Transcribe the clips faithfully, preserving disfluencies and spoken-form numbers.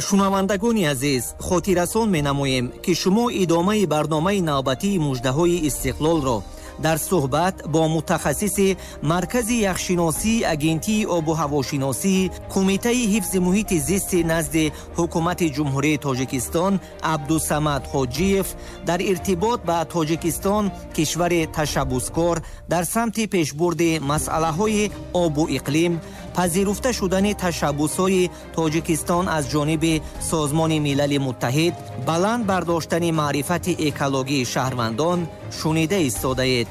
шунавандагони азиз, хотиррасон менамоем ки шумо идомаи барномаи навбатии муждаҳои истиқлолро дар суҳбат бо мутахассиси маркази яхшиносии агентии обу ҳавошиносӣ кумитаи ҳифзи муҳити зисти назди ҳукумати ҷумҳурии Тоҷикистон Абдусамад Ҳоҷиев дар иртибот ба Тоҷикистон кишвари ташаббускор дар самти пешбурди масъалаҳои обу иқлим, пазируфта шудани ташаббусҳои Тоҷикистон аз ҷониби Созмони Милали Муттаҳид, баланд бардоштани маърифати экологии шаҳрвандон шунида истодаед.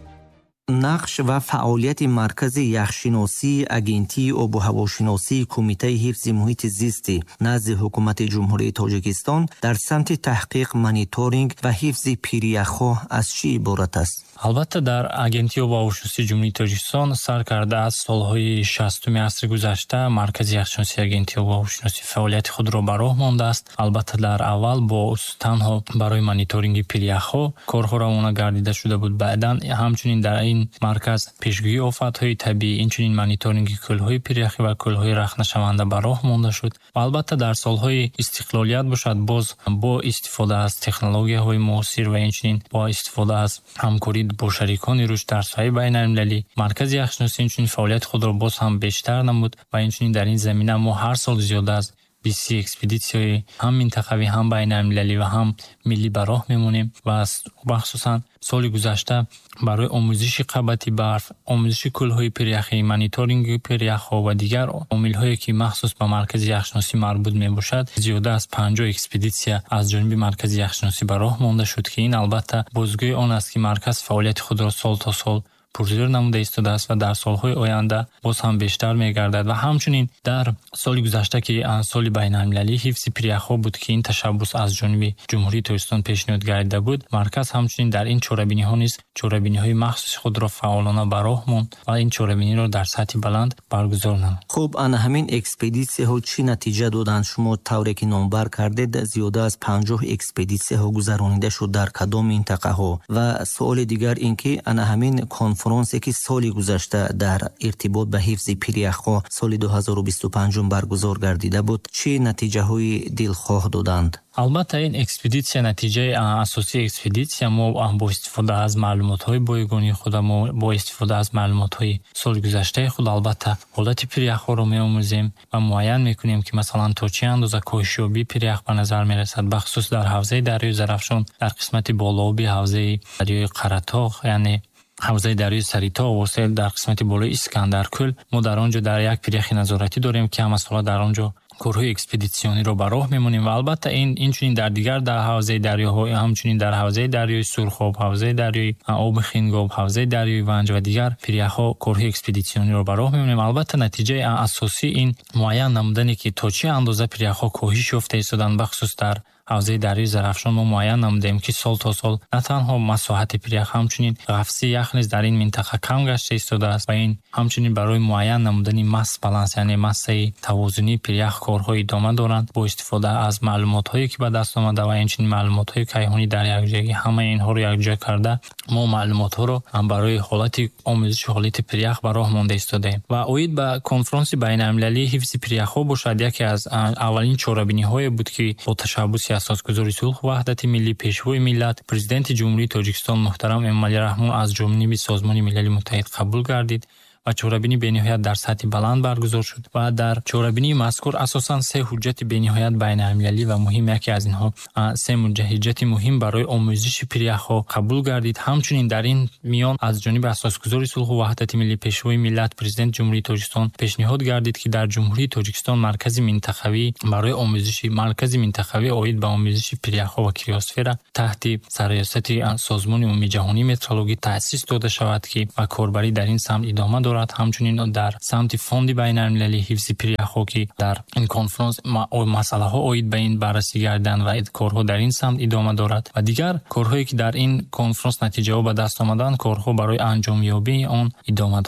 нақш ва фаъолияти маркази яхшиносии агентии обу ҳавошиносии кумитаи ҳифзи муҳити зисти назди ҳукумати ҷумҳурии Тоҷикистон дар самти таҳқиқ, мониторинг ва ҳифзи пиряхҳо аз чӣ иборат аст? албатта дар агентии обу ҳавошиносии ҷумҳурии Тоҷикистон сар карда аз солҳои шастуми асри гузашта маркази яхшиносии агентии обу ҳавошиносӣ фаъолияти худро ба роҳ мондааст. албатта дар аввал бо танҳо барои мониторинги пиряхҳо корҳо равона гардида шуда буд. Баъдан ҳамчунин дар ин марказ пешгӯии офатҳои табиӣ, инчунин мониторинги кӯлҳои пиряхӣ ва кӯлҳои рахнашаванда ба роҳ монда шуд. ва албатта дар солҳои истиқлолият бошад, боз бо истифода аз технологияҳои муосир ва инчунин бо истифода аз ҳамкорӣ бо шарикони рушд дар соҳаи байналмилалӣ, маркази яхшиносӣ инчунин фаъолияти худро боз ҳам бештар намуд ва инчунин дар ин замина мо ҳар сол зиёда аз бист экспедитсияҳои ҳам минтақавӣ, ҳам байналмилалӣ ва ҳам миллӣ ба роҳ мемонем ва махсусан соли гузашта барои омӯзиши қабати барф, омӯзиши кӯлҳои пиряхӣ, мониторинги пиряхҳо ва дигар омилҳое ки махсус ба маркази яхшиносӣ марбут мебошад, зиёда аз панҷоҳ экспедитсия аз ҷониби маркази яхшиносӣ ба роҳ монда шуд ки ин албатта бозгӯи он аст ки марказ фаъолияти худро сол то сол пурзӯр намуда истодааст ва дар солҳои оянда боз ҳам бештар мегардад. ва ҳамчунин дар соли гузашта ки соли байналмилалӣ ҳифзи пиряхҳо буд ки ин ташаббус аз ҷониби ҷумҳурии Тоҷикистон пешниҳод гардида буд, марказ ҳамчунин дар ин чорабиниҳо низ чорабиниҳои махсуси худро фаъолона ба роҳ монд ва ин чорабиниро дар сатҳи баланд баргузор намуд. хуб, ана ҳамин экспедитсияҳо чӣ натиҷа доданд? Шумо тавре ки номбар кардед, зиёда аз панҷоҳ экспедитсияҳо гузаронида шуд дар кадом минтақаҳо? ва суоли дигар ин ки ана ҳамин конференсе ки соли гузашта дар иртибот ба ҳифзи пиряхҳо соли ду ҳазору бисту панҷ баргузор гардида буд, чӣ натиҷаҳои дилхоҳ доданд? албатта ин экспедитсия, натиҷаи асосии экспедитсия, мо бо истифода аз маълумотҳои боягонии худ, мо бо истифода аз маълумотҳои соли гузаштаи худ албатта ҳолати пиряхҳоро меомӯзем ва муайян мекунем ки масалан то чӣ андоза коҳишёбии пирях ба назар мерасад, бахусус дар ҳавзаи дарёи Зарафшон, дар қисмати болооби ҳавзаи дарёи Қаратоғ, яъне ҳавзаи дарёи Саритоғ восил дар қисмати болои Искандаркӯл, мо дар он ҷо дар як пиряхи назоратӣ дорем ки ҳамасола дар он ҷо корҳои экспедитсиониро ба роҳ мемонем ва албатта ин инчунин дар дигар дар ҳавзаи дарёҳо, ҳамчунин дар ҳавзаи дарёи Сурхоб, ҳавзаи дарёи Оби Хингоб, ҳавзаи дарёи Ванҷ ва дигар пиряхҳо корҳои экспедитсиониро ба роҳ мемонем. албатта натиҷаи асосӣ ин муайян намудане ки то чӣ андоза пиряхҳо коҳиш ёфта истоданд, бахусус дар ҳавзаи дарёи Зарафшон мо муайян намудем ки сол то сол на танҳо масоҳати пирях, ҳамчунин ғафси ях низ дар ин минтақа кам гашта истодааст ва ин ҳамчунин барои муайян намудани масс баланс, яъне массаи тавозунии пирях корҳо идома доранд бо истифода аз маълумотҳое ки ба даст омада ва инчунин маълумотҳои кайҳонӣ дар якҷоягӣ. ҳамаи инҳоро якҷоя карда мо маълумотҳоро барои ҳолати омӯзиши ҳолати пирях ба роҳ монда истодаем. ва оид ба конференси байналмилалии ҳифзи пиряхҳо бошад, яке аз аввалин чорабиниҳое буд ки бо ташаббуси асосгузори сулҳ ва ваҳдати миллӣ, пешвои миллат, президенти ҷумҳурии Тоҷикистон муҳтарам Эмомалӣ Раҳмон аз ҷониби Созмони Милали Муттаҳид қабул гардид ва чорабинӣ бениҳоят дар сатҳи баланд баргузор шуд ва дар чорабинии мазкур асосан се ҳуҷҷати бениҳоят байналмилалӣ ва муҳим, яке аз инҳо се ҳуҷҷати муҳим барои омӯзиши пиряхҳо қабул гардид. ҳамчунин дар ин миён аз ҷониби асосгузори сулҳу ваҳдати миллӣ, пешвои миллат, президент ҷумҳурии Тоҷикистон пешниҳод гардид ки дар ҷумҳурии Тоҷикистон маркази минтақавӣ барои омӯзиши маркази минтақавӣ оид ба омӯзиши пиряхҳо ва криосфера таҳти сарриёсати Созмони умумии ҷаҳонии метрологӣ таъсис дода шавад ки ва корбарӣ дар ин самт идома дорад. ҳамчунин дар самти фонди байналмилалии ҳифзи пиряхҳо ки дар ин конференс масъалаҳо оид ба ин баррасӣ гардиданд ва корҳо дар ин самт идома дорад ва дигар корҳое ки дар ин конференс натиҷаҳо ба даст омаданд, корҳо барои анҷомёбии он идома дорад.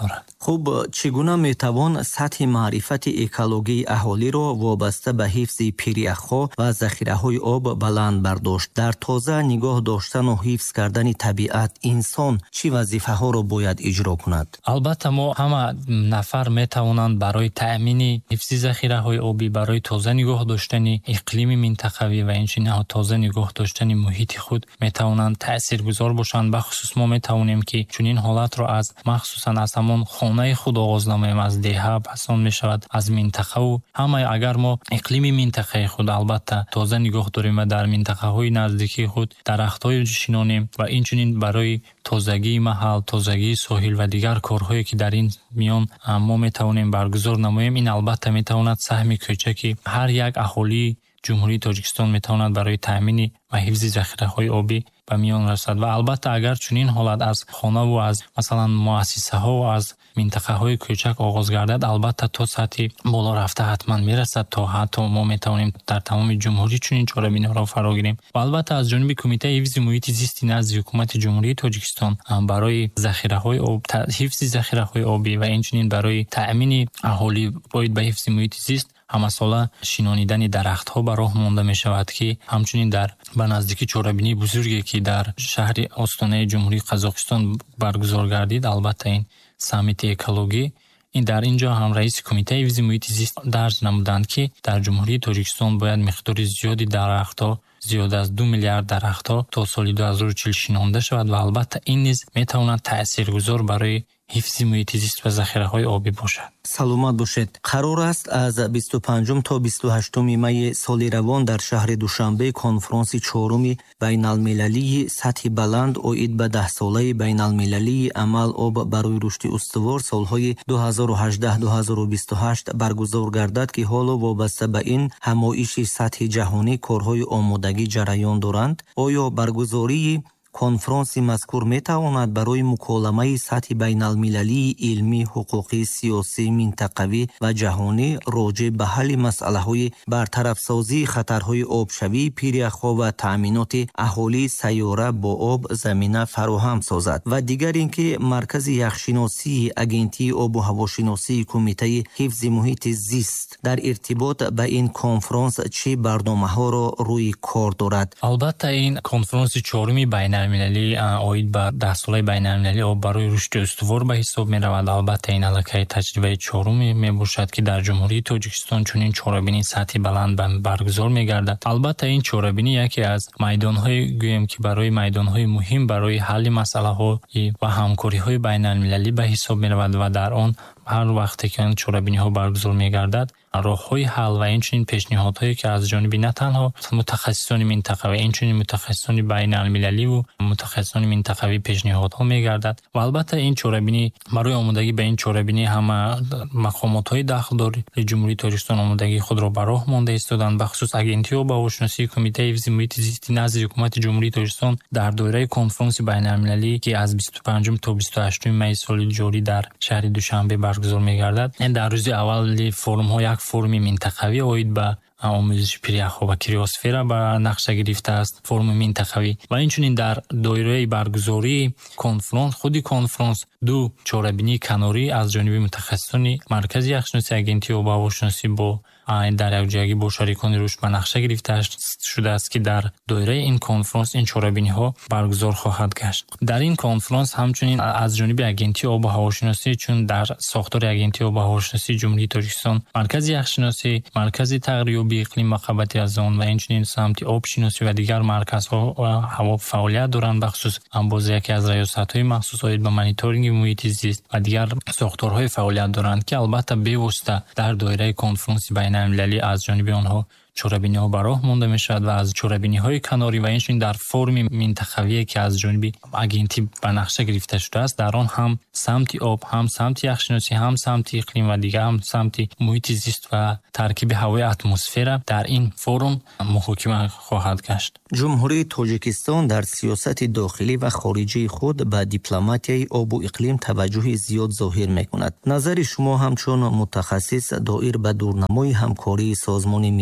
خب چگونه میتوان سطح معرفت اکولوژی اهالی را وابسته به حفظ پیریخ‌ها و ذخیره‌های آب بلند برداشت؟ در تازه نگاه داشتن و حفظ کردن طبیعت انسان چی وظیفه‌ها را باید اجرا کند؟ البته ما همه نفر میتوانند برای تأمین حفظ ذخیره‌های آبی، برای تازه نگاه داشتن اقلیم منطقوی و اینچنین تازه نگاه داشتن محیط خود میتوانند تاثیرگذار باشند. بخصوص ما میتوانیم که چنین حالت را از مخصوصا از همان خانه خود آغاز نماییم، از دهه پسان میشود، از منطقه. و همه اگر ما اقلیم منطقه خود البته تازه نگاه داریم و در منطقه های نزدیکی خود درخت‌های بشینانیم و اینچنین برای تازگی محل، تازگی ساحل و دیگر کارهایی که در این میان ما میتوانیم برگزار نماییم، این البته میتواند سهم کوچکی هر یک اهالی جمهوری تاجیکستان میتواند برای تامین و حفظ ذخیره‌های آبی به میان رسد. و البته اگر چنین حالت از خانه و از مثلا مؤسسه ها و از منطقه های کوچک آغاز گردد، البته تا سطح بالا رفته حتما میرسد تا حتی ما میتوانیم در تمام جمهوری چنین چاره‌بینی را فرا گیریم. و البته از جانب کمیته حفظ محیط زیست نزد حکومت جمهوری تاجیکستان برای ذخیره‌های آب، حفظ ذخیره‌های آبی و اینچنین برای تامین اهالی باید به حفظ محیط زیست همه ساله شینانیدن درخت ها به راه مانده می شود که همچنین در به نزدیکی چاره‌بینی بزرگی که در شهر استان جمهوری قزاقستان برگزار گردید، البته این سامیت اکولوژی، این در اینجا هم رئیس کمیته حفظ محیط زیست درج نمودند که در جمهوری تاجیکستان باید مقدار زیادی درخت ها، زیاد از دو میلیارد درخت ها تا سال دو هزار و چهل شینانده شود و البته این نیز می تواند تاثیرگذار برای حفظ محیط زیست و ذخیره‌های آبی باشد. سلامت باشید. قرار است از بیست و پنجم تا بیست و هشتم می سال روان در شهر دوشنبه کنفرانس چهارم بین المللی سطح بلند اوید به ده ساله بین المللی عمل آب برای رشد استوار سالهای دو هزار و هجده تا دو هزار و بیست و هشت برگزار گردد که حالا وابسته به این همایش سطح جهانی کارهای آمادگی جریان دارند. آیا برگزاری کنفرانس مذکور می تواند برای مکالمه سطح بین المللی علمی، حقوقی، سیاسی، منطقوی و جهانی راجع به حل مسئله های برطرف سازی خطرهای آبشوی، پیریخ‌ها و تأمینات اهالی سیاره با آب زمینه فراهم سازد؟ و دیگر اینکه مرکز یخشناسی اگنتی آب و هواشناسی کمیته حفظ محیط زیست در ارتباط به این کنفرانس چه برنامه ها را روی کار دارد؟ البته این کنفرانس چهارمی بین المللی اوید به ده ساله بین المللی آب برای رشد استوار به حساب می رود. البته این علاقه تجربه چهارمی می باشد که در جمهوری تاجیکستان چنین چهاره‌بینی سطحی بلند برگزار می گردد. البته این چهاره‌بینی یکی از میدان های گویم که برای میدان های مهم برای حل مسئله ها و همکاری های بین المللی به حساب می رود و در آن هر وقتی که این چهاره‌بینی ها برگزار می گردد راه‌های حل و اینچنین پیشنهادهایی که از جانب نه تنها متخصصان منطقه و اینچنین متخصصان بین المللی و متخصصان منطقوی پیشنهادها می‌گردد. و البته این چهاره‌بینی برای آمادگی به این چهاره‌بینی هم مقامات‌های داخل جمهوری تاجیکستان آمادگی خود را به راه مانده ایستادند. بخصوص اگنتی آب و هواشناسی کمیته حفظ محیط زیست نزد حکومت جمهوری تاجیکستان در دوره کنفرانس بین المللی که از بیست و پنجم تا بیست و هشتم می سال جاری در شهر دوشنبه برگزار می‌گردد، این در روز اول فرم‌ها یک فرم منطقوی اوید به آموزش پیریخ‌ها و کریوسفر به نقشه گرفته است، فرم منطقوی. و اینچنین در دایره برگزاری کنفرانس خودی کنفرانس دو چهاره‌بینی کناری از جانب متخصصان مرکز یخشناسی اگنتی آب و هواشناسی با در یکجایی با شریکان روش به نقشه گرفته شده است که در دایره این کنفرانس این چهاره‌بینی ها برگزار خواهد گشت. در این کنفرانس همچنین از جانب اگنتی آب و هواشناسی، چون در ساختار اگنتی آب و هواشناسی جمهوری تاجیکستان مرکز یخشناسی، مرکز تغییریابی اقلیم و خبرتی از آن و اینچنین سمت آب شناسی و دیگر مرکزها و هوا فعالیت دارند، بخصوص انباز یکی از ریاست‌های مخصوص آید به مانیتورینگ محیط زیست و دیگر ساختارهای فعالیت دارند که البته به واسطه در دایره کنفرانس بین المللی از جانب آنها چهاره‌بینی ها براه مانده می شود و از چهاره‌بینی های کناری و اینچنین در فرم منطقوی که از جانب اگنتی به نقشه گرفته شده است، در آن هم سمت آب، هم سمت یخشناسی، هم سمت اقلیم و دیگر هم سمت محیط زیست و ترکیب هوای اتمسفر در این فرم محاکمه خواهد گشت. جمهوری تاجیکستان در سیاست داخلی و خارجی خود به دیپلماتیای آب و اقلیم توجه زیاد ظاهر می کند. نظر شما همچون متخصص دایر به دورنمای همکاری سازمان ملل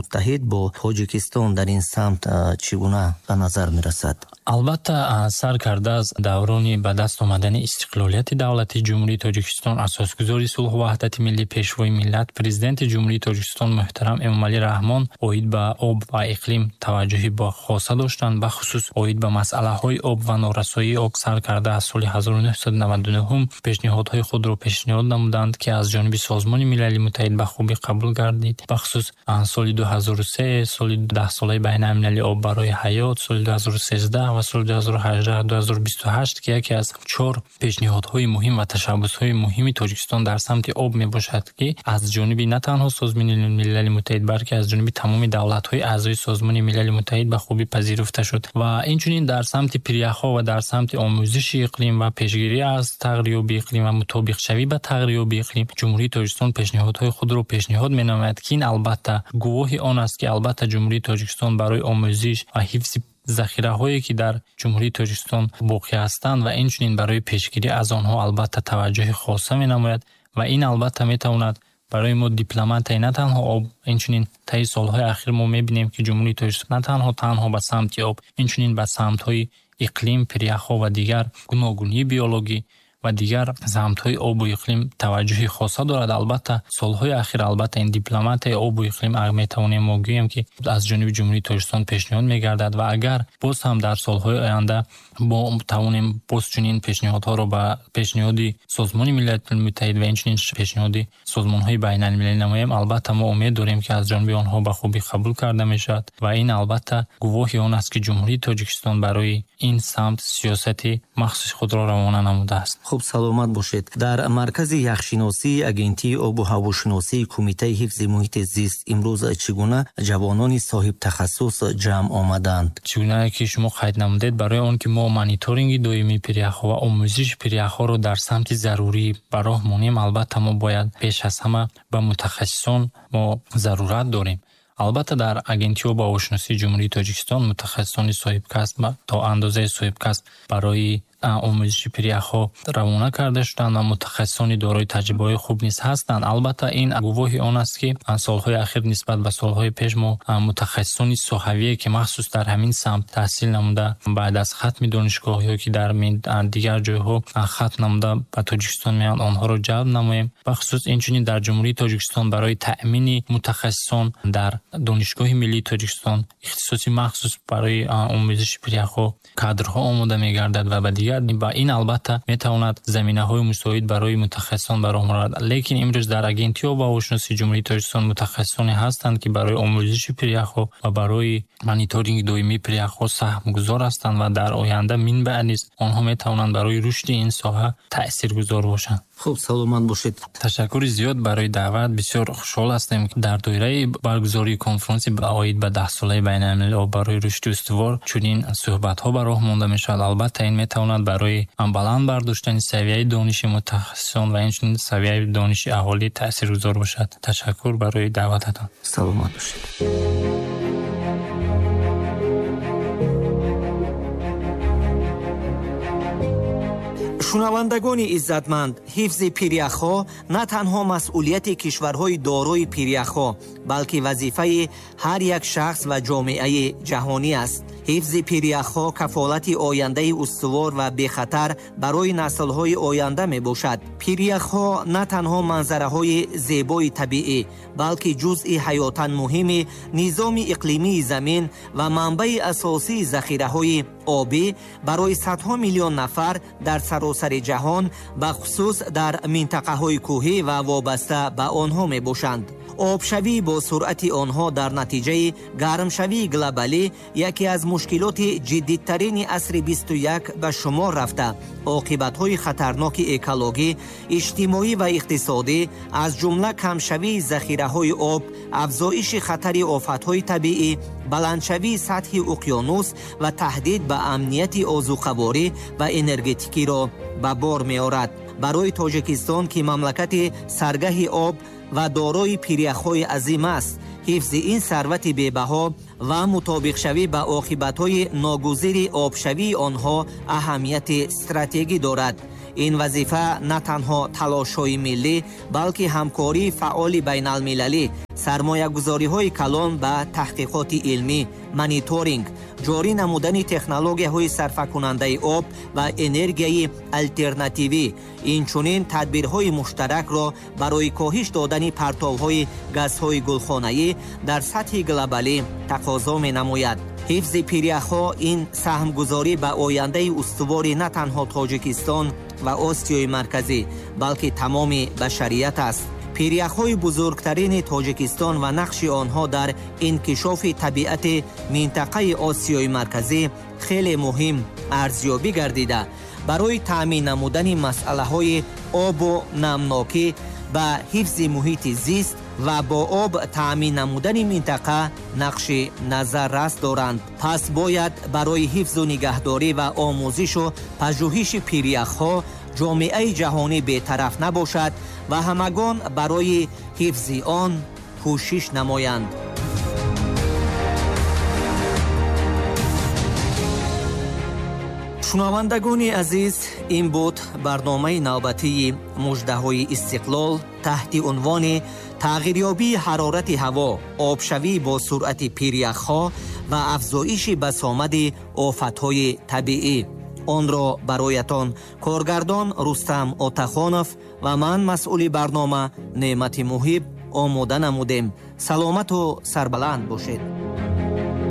муттаҳид бо тоҷикистон дар ин самт чӣ гуна ба назар мерасад? албатта сар карда аз даврони ба даст омадани истиқлолияти давлати ҷумҳурии Тоҷикистон асосгузори сулҳу ваҳдати миллӣ пешвои миллат президенти ҷумҳурии Тоҷикистон муҳтарам Эмомалӣ Раҳмон оид ба об ва иқлим таваҷҷӯҳи ба хоса доштанд. Ба хусус оид ба масъалаҳои об ва норасоии об сар карда аз соли ҳазору нуҳсад наваду нӯҳум пешниҳодҳои худро пешниҳод намуданд, ки аз ҷониби Созмони Милали Муттаҳид ба хубӣ қабул гардид. Ба хусус соли ду ҳазору се, соли даҳсолаи байналмилалии об барои ҳаёт, соли ду ҳазору сездаҳ ва соли ду ҳазору ҳаждаҳ ду ҳазору бисту ҳашт, ки яке аз чор пешниҳодҳои муҳим ва ташаббусҳои муҳими Тоҷикистон дар самти об мебошад, ки аз ҷониби на танҳо Созмони Милали Муттаҳид, балки аз ҷониби тамоми давлатҳои аъзои Созмони Милали Муттаҳид ба хубӣ пазируфта шуд. Ва инчунин дар самти пиряхҳо ва дар самти омӯзиши иқлим ва пешгирӣ аз тағйирёби иқлим ва мутобиқшавӣ ба тағйирёби иқлим ҷумҳурии Тоҷикистон пешниҳодҳои худро пешниҳод менамояд, ки ин албатта гувоҳи он аст, ки албатта ҷумҳурии Тоҷикистон барои омӯзиш ва ҳифзи захираҳое ки дар ҷумҳурии Тоҷикистон боқӣ ҳастанд ва инчунин барои пешгирӣ аз онҳо албатта таваҷҷӯҳи хоса менамояд. Ва ин албатта метавонад барои мо дипломатия на танҳо об, инчунин таи солҳои ахир мо мебинем, ки ҷумҳурии Тоҷикистон на танҳо танҳо ба самти об, инчунин ба самтҳои иқлим, пиряхҳо ва дигар гуногунии биологӣ ва дигар замтҳои обу иқлим таваҷҷӯҳи хоса дорад. Албатта солҳои ахир албатта ин дипломатияи обу иқлим метавонем мо гӯем, ки аз ҷониби ҷумҳурии Тоҷикистон пешниҳод мегардад ва агар боз ҳам дар солҳои оянда мо тавонем боз чунин пешниҳодҳоро ба пешниҳоди Созмони Милали Муттаҳид ва инчунин пешниҳоди созмонҳои байналмилалӣ намоем, албатта мо умед дорем, ки аз ҷониби онҳо ба хубӣ қабул карда мешавад. Ва ин албатта гувоҳи он аст, ки ҷумҳурии Тоҷикистон барои ин самт сиёсати махсуси худро равона намудааст. Хуб, саломат бошед. Дар маркази яхшиносии агентии обу ҳавошиносии Кумитаи ҳифзи муҳити зист имрӯз чӣ гуна ҷавонони соҳибтахассус ҷамъ омаданд? Чӣ гуна ки шумо қайд намудед, барои он ки мо мониторинги доимии пиряхҳо ва омӯзиши пиряхҳоро дар самти зарурӣ ба роҳ монем, албатта мо бояд пеш аз ҳама ба мутахассисон мо зарурат дорем. албатта дар агентии обу ҳавошиносии ҷумҳурии Тоҷикистон мутахассисони соҳибкасб то андозаи соҳибкасб барои омӯзиши пиряхҳо равона карда шуданд ва мутахассисони дорои таҷрибаҳои хуб низ ҳастанд. Албатта ин гувоҳи он аст, ки солҳои ахир нисбат ба солҳои пеш мо мутахассисони соҳавие, ки махсус дар ҳамин самт таҳсил намуда баъд аз хатми донишгоҳиҳо, ки дар дигар ҷойҳо хат намуда ба Тоҷикистон меоянд, онҳоро ҷалб намоем. ба хусус инчунин дар ҷумҳурии Тоҷикистон барои таъмини мутахассисон дар донишгоҳи миллии Тоҷикистон ихтисоси махсус барои омӯзиши пиряхҳо кадрҳо омода мегардад ва ба дигар ба ин албатта метавонад заминаҳои мусоид барои мутахассисон ба роҳ морад. лекин имрӯз дар агентии обу ҳавошиносии ҷумҳурии Тоҷикистон мутахассисоне ҳастанд, ки барои омӯзиши пиряхҳо ва барои мониторинги доимии пиряхҳо саҳмгузор ҳастанд ва дар оянда минбаъд низ онҳо метавонанд барои рушди ин соҳа таъсиргузор бошанд. хуб, саломат бошед. ташаккури зиёд барои даъват. бисёр хушҳол ҳастем ки дар доираи баргузории конференси оид ба даҳсолаи байналмилалӣ барои рушди устувор чунин суҳбатҳо ба роҳ монда мешавад. албатта ин метавонад барои баланд бардоштани савияи дониши мутахассисон ва инчунин савияи дониши аҳолӣ таъсиргузор бошад. ташаккур барои даъвататон. саломат бошед. шунавандагони иззатманд, ҳифзи пиряхҳо на танҳо масъулияти кишварҳои дорои пиряхҳо, балки вазифаи ҳар як шахс ва ҷомеаи ҷаҳонӣ аст. ҳифзи пиряхҳо кафолати ояндаи устувор ва бехатар барои наслҳои оянда мебошад. пиряхҳо на танҳо манзараҳои зебои табиӣ, балки ҷузъи ҳаётан муҳими низоми иқлимии замин ва манбаи асосии захираҳои обӣ барои садҳо миллион нафар дар саросари ҷаҳон, ба хусус дар минтақаҳои кӯҳӣ ва вобаста ба онҳо мебошанд. обшавӣ бо суръати онҳо дар натиҷаи гармшавии глобалӣ яке аз мушкилоти ҷиддитарини асри бисту як ба шумор рафта, оқибатҳои хатарноки экологӣ, иҷтимоӣ ва иқтисодӣ, аз ҷумла камшавии захираҳои об, афзоиши хатари офатҳои табиӣ, баландшавии сатҳи уқёнус ва таҳдид ба амнияти озуқаворӣ ва энергетикиро ба бор меорад. барои Тоҷикистон, ки мамлакати саргаҳи об ва дорои пиряхҳои азим аст, ҳифзи ин сарвати бебаҳо ва мутобиқшавӣ ба оқибатҳои ногузири обшавии онҳо аҳамияти стратегӣ дорад. ин вазифа на танҳо талошҳои миллӣ, балки ҳамкории фаъоли байналмилалӣ, сармоягузориҳои калон ба таҳқиқоти илмӣ, мониторинг, ҷорӣ намудани технологияҳои сарфакунандаи об ва энергияи алтернативӣ, инчунин тадбирҳои муштаракро барои коҳиш додани партовҳои газҳои гулхонаӣ дар сатҳи глобалӣ тақозо менамояд. ҳифзи пиряхҳо ин саҳмгузорӣ ба ояндаи устувори на танҳо Тоҷикистон ва Осиёи марказӣ, балки тамоми башарият аст. пиряхҳои бузургтарини Тоҷикистон ва нақши онҳо дар инкишофи табиати минтақаи Осиёи марказӣ хеле муҳим арзёбӣ гардида, барои таъмин намудани масъалаҳои обу намнокӣ ба ҳифзи муҳити зист ва бо об таъмин намудани минтақа нақши назаррас доранд. пас бояд барои ҳифзу нигаҳдорӣ ва омӯзишу пажӯҳиши пиряхҳо ҷомеаи ҷаҳонӣ бетараф набошад ва ҳамагон барои ҳифзи он кӯшиш намоянд. шунавандагони азиз, ин буд барномаи навбатии муждаҳои истиқлол таҳти унвони тағйирёбии ҳарорати ҳаво, обшавӣ бо суръати пиряхҳо ва афзоиши басомади офатҳои табиӣ. онро бароятон коргардон Рустам Отахонов ва ман масъули барнома Неъмати Муҳиб омода намудем. саломату сарбаланд бошед.